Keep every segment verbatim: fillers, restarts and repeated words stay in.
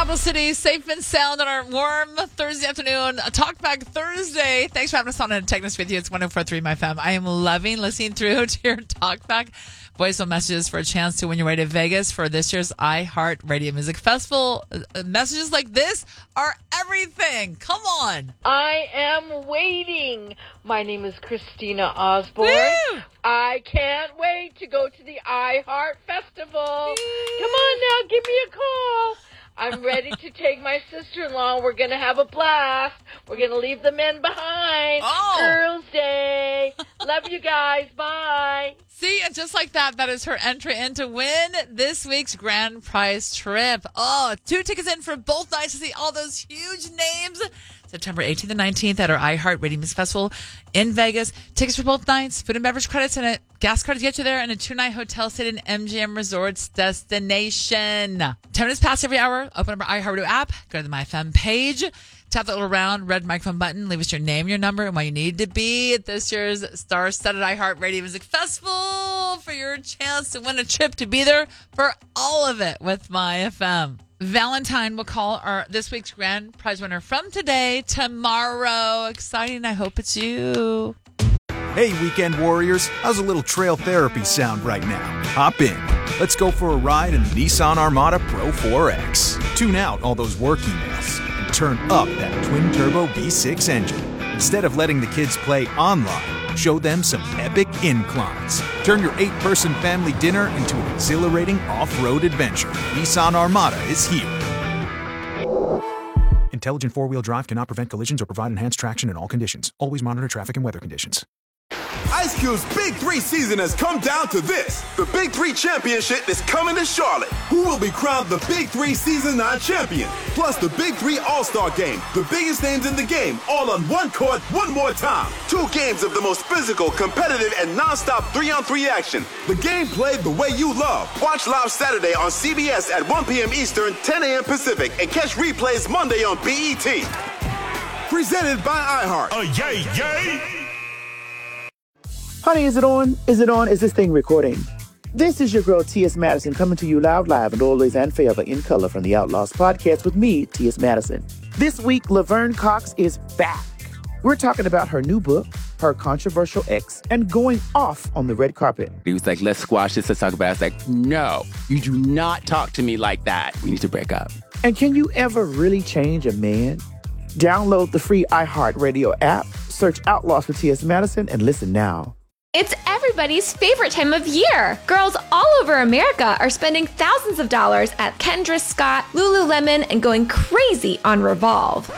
Capital City, safe and sound on our warm Thursday afternoon. A Talkback Thursday. Thanks for having us on and taking us with you. It's one oh four point three My F M. I am loving listening through to your Talkback voicemail messages for a chance to win your way to Vegas for this year's iHeartRadio Music Festival. Uh, messages like this are everything. Come on. I am waiting. My name is Christina Osborne. Woo! I can't wait to go to the iHeart Festival. Come on now, give me a call. I'm ready to take my sister-in-law. We're going to have a blast. We're going to leave the men behind. Oh. Girls' Day. Love you guys. Bye. See, and just like that, that is her entry in to win this week's grand prize trip. Oh, two tickets in for both nights to see all those huge names. September eighteenth and nineteenth at our iHeartRadio Music Festival in Vegas. Tickets for both nights, food and beverage credits, and a gas card to get you there, and a two-night hotel stay in M G M Resorts destination. Ten minutes past every hour. Open up our iHeartRadio app. Go to the My F M page. Tap that little round red microphone button. Leave us your name, your number, and why you need to be at this year's star-studded iHeartRadio Music Festival for your chance to win a trip to be there for all of it with My F M. Valentine will call our this week's grand prize winner from today, tomorrow. Exciting. I hope it's you. Hey, weekend warriors. How's a little trail therapy sound right now? Hop in. Let's go for a ride in the Nissan Armada Pro four X. Tune out all those work emails and turn up that twin-turbo V six engine. Instead of letting the kids play online, show them some epic inclines. Turn your eight-person family dinner into an exhilarating off-road adventure. Nissan Armada is here. Intelligent four-wheel drive cannot prevent collisions or provide enhanced traction in all conditions. Always monitor traffic and weather conditions. Ice Cube's Big Three season has come down to this. The Big Three Championship is coming to Charlotte. Who will be crowned the Big Three Season nine champion? Plus the Big Three All-Star Game. The biggest names in the game, all on one court, one more time. Two games of the most physical, competitive, and non-stop three-on-three action. The game played the way you love. Watch live Saturday on C B S at one p.m. Eastern, ten a.m. Pacific, and catch replays Monday on B E T. Presented by iHeart. Oh, yay, yay! Honey, is it on? Is it on? Is this thing recording? This is your girl, T S. Madison, coming to you loud, live, and always and forever in color from the Outlaws podcast with me, T S. Madison. This week, Laverne Cox is back. We're talking about her new book, her controversial ex, and going off on the red carpet. He was like, let's squash this, let's talk about it. I was like, no, you do not talk to me like that. We need to break up. And can you ever really change a man? Download the free iHeartRadio app, search Outlaws with T S. Madison, and listen now. It's everybody's favorite time of year. Girls all over America are spending thousands of dollars at Kendra Scott, Lululemon, and going crazy on Revolve.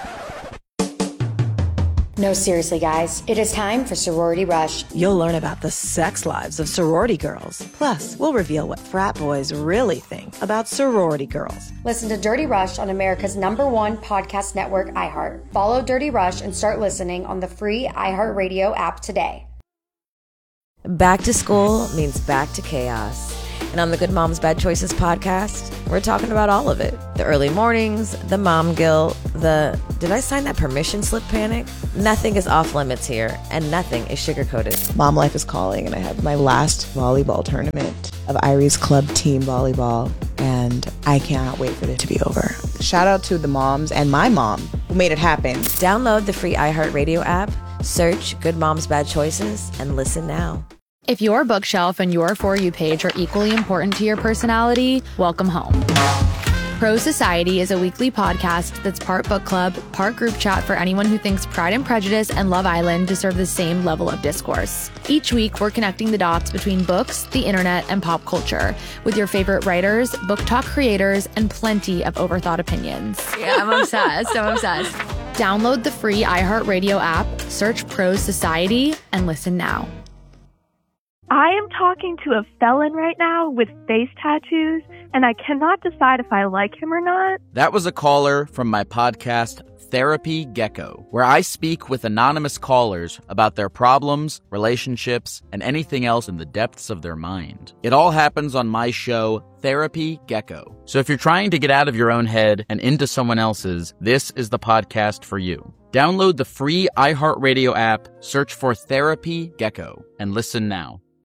No, seriously, guys. It is time for Sorority Rush. You'll learn about the sex lives of sorority girls. Plus, we'll reveal what frat boys really think about sorority girls. Listen to Dirty Rush on America's number one podcast network, iHeart. Follow Dirty Rush and start listening on the free iHeartRadio app today. Back to school means back to chaos. And on the Good Moms Bad Choices podcast, we're talking about all of it. The early mornings, the mom guilt, the did I sign that permission slip panic? Nothing is off limits here, and nothing is sugar-coated. Mom life is calling, and I have my last volleyball tournament of Irie's club team volleyball, and I cannot wait for it to be over. Shout out to the moms and my mom who made it happen. Download the free iHeartRadio app, search Good Moms Bad Choices, and listen now. If your bookshelf and your For You page are equally important to your personality, welcome home. Pro Society is a weekly podcast that's part book club, part group chat for anyone who thinks Pride and Prejudice and Love Island deserve the same level of discourse. Each week, we're connecting the dots between books, the internet, and pop culture with your favorite writers, book talk creators, and plenty of overthought opinions. Yeah, I'm obsessed. I'm obsessed. Download the free iHeartRadio app, search Pro Society, and listen now. I am talking to a felon right now with face tattoos, and I cannot decide if I like him or not. That was a caller from my podcast, Therapy Gecko, where I speak with anonymous callers about their problems, relationships, and anything else in the depths of their mind. It all happens on my show, Therapy Gecko. So if you're trying to get out of your own head and into someone else's, this is the podcast for you. Download the free iHeartRadio app, search for Therapy Gecko, and listen now.